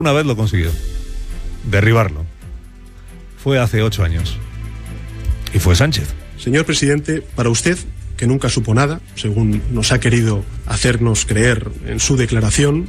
Una vez lo consiguió, derribarlo. Fue hace 8 años. Y fue Sánchez. Señor presidente, para usted, que nunca supo nada, según nos ha querido hacernos creer en su declaración,